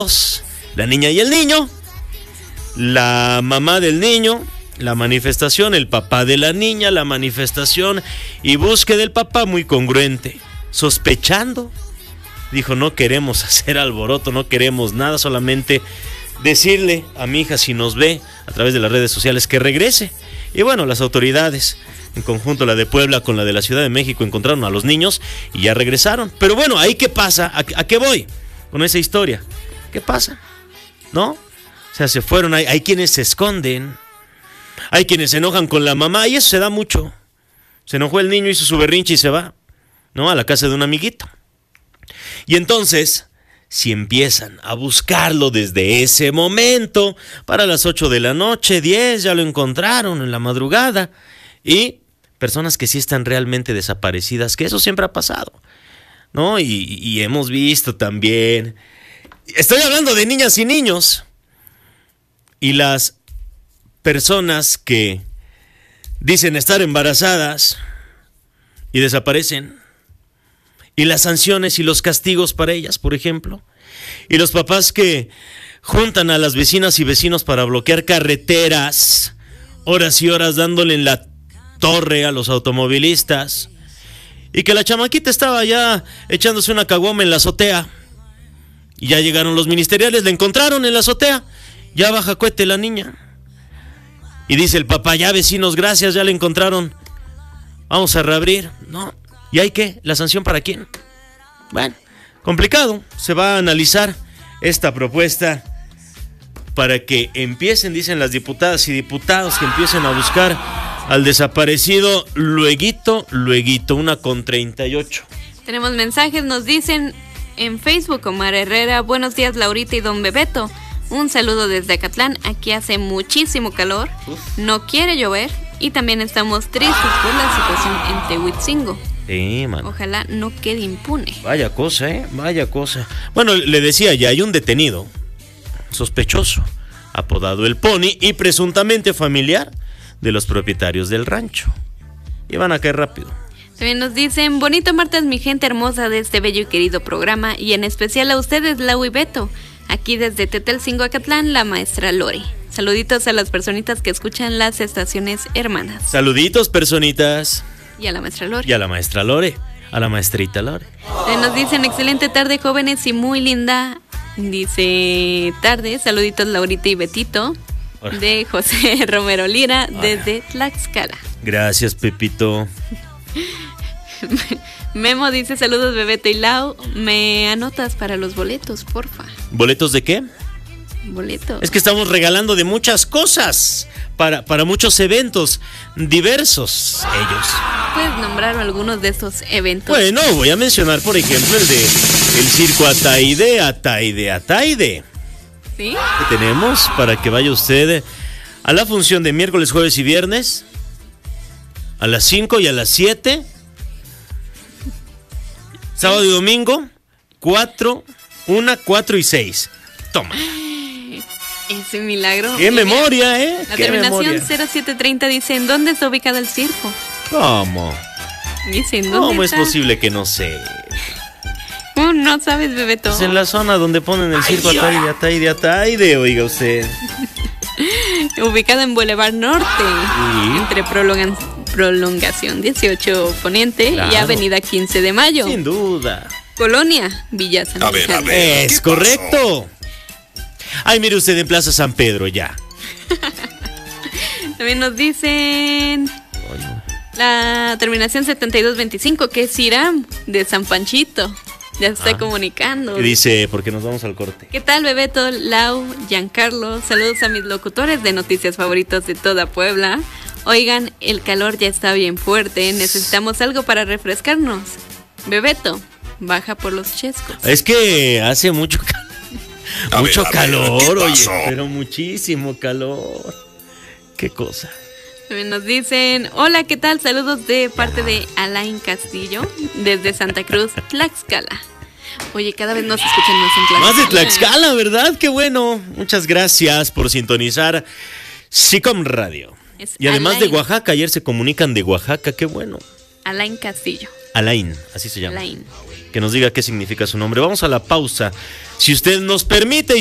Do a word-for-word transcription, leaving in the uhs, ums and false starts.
la niña y el niño, la mamá del niño, la manifestación, el papá de la niña, la manifestación y búsqueda del papá muy congruente, sospechando. Dijo, no queremos hacer alboroto, no queremos nada, solamente decirle a mi hija si nos ve a través de las redes sociales que regrese. Y bueno, las autoridades, en conjunto la de Puebla con la de la Ciudad de México, encontraron a los niños y ya regresaron. Pero bueno, ¿ahí qué pasa? ¿A, a qué voy con esa historia? ¿Qué pasa? ¿No? O sea, se fueron, hay, hay quienes se esconden, hay quienes se enojan con la mamá y eso se da mucho. Se enojó el niño, hizo su berrinche y se va, ¿no? A la casa de un amiguito. Y entonces, si empiezan a buscarlo desde ese momento, para las ocho de la noche, diez, ya lo encontraron en la madrugada, y personas que sí están realmente desaparecidas, que eso siempre ha pasado, ¿no? Y, y hemos visto también, estoy hablando de niñas y niños, y las personas que dicen estar embarazadas y desaparecen, y las sanciones y los castigos para ellas, por ejemplo, y los papás que juntan a las vecinas y vecinos para bloquear carreteras, horas y horas dándole en la torre a los automovilistas, y que la chamaquita estaba ya echándose una caguama en la azotea, y ya llegaron los ministeriales, la encontraron en la azotea, ya baja cohete la niña, y dice el papá, ya vecinos, gracias, ya la encontraron, vamos a reabrir. No. ¿Y hay qué? ¿La sanción para quién? Bueno, complicado. Se va a analizar esta propuesta para que empiecen, dicen las diputadas y diputados, que empiecen a buscar al desaparecido lueguito, lueguito, una con treinta y ocho. Tenemos mensajes, nos dicen en Facebook, Omar Herrera, buenos días Laurita y don Bebeto. Un saludo desde Acatlán, aquí hace muchísimo calor, Uf. no quiere llover y también estamos tristes por la situación en Tehuitzingo. Sí, man. Ojalá no quede impune. Vaya cosa, ¿eh? Vaya cosa. Bueno, le decía, ya hay un detenido sospechoso, apodado El Pony y presuntamente familiar de los propietarios del rancho. Y van a caer rápido. También nos dicen, bonito martes mi gente hermosa de este bello y querido programa y en especial a ustedes, Lau y Beto. Aquí desde Tetelcingo, Acatlán, la maestra Lore. Saluditos a las personitas que escuchan las estaciones hermanas. Saluditos, personitas. Y a la maestra Lore. Y a la maestra Lore. A la maestrita Lore. Eh, nos dicen, excelente tarde, jóvenes, y muy linda. Dice, tarde, saluditos, Laurita y Betito. Hola. De José Romero Lira, Hola. Desde Tlaxcala. Gracias, Pepito. Memo dice, saludos, Bebeto y Lau. ¿Me anotas para los boletos, porfa? ¿Boletos de qué? Boletos. Es que estamos regalando de muchas cosas para, para muchos eventos diversos ellos. ¿Puedes nombrar algunos de estos eventos? Bueno, voy a mencionar, por ejemplo, el de el circo Ataide, Ataide, Ataide. ¿Sí? Que tenemos para que vaya usted a la función de miércoles, jueves y viernes a las cinco y a las siete. Sábado y domingo, cuatro, una, cuatro y seis. Toma. Ese milagro. ¡Qué memoria, eh! La ¿Qué terminación memoria? cero siete treinta dice, ¿en dónde está ubicado el circo? ¿Cómo? Dice, ¿en dónde ¿Cómo está? es posible que no sé? ¿Cómo no sabes, Bebeto? Es en la zona donde ponen el circo Ataide, Ataide, Ataide, oiga usted. Ubicado en Boulevard Norte, ¿Sí? entre prolongan- Prolongación dieciocho Poniente claro. y Avenida quince de Mayo. Sin duda. Colonia Villa San A ver, a ver, es correcto. Ay, mire usted en Plaza San Pedro ya. También nos dicen la terminación setenta y dos veinticinco, que es Iram de San Panchito. Ya se está ah, comunicando. ¿Qué dice? Porque nos vamos al corte. ¿Qué tal, Bebeto, Lau, Giancarlo? Saludos a mis locutores de noticias favoritos de toda Puebla. Oigan, el calor ya está bien fuerte. Necesitamos algo para refrescarnos. Bebeto, baja por los chescos. Es que hace mucho calor. A mucho ver, calor, ver, oye, pero muchísimo calor. Qué cosa. También nos dicen, hola, ¿qué tal? Saludos de parte de Alain Castillo, desde Santa Cruz, Tlaxcala. Oye, cada vez nos escuchan más en Tlaxcala. Más de Tlaxcala, ¿verdad? Qué bueno. Muchas gracias por sintonizar SICOM Radio. Es y además Alain. De Oaxaca, ayer se comunican de Oaxaca, qué bueno. Alain Castillo. Alain, así se llama. Alain. que nos diga qué significa su nombre. Vamos a la pausa. Si usted nos permite.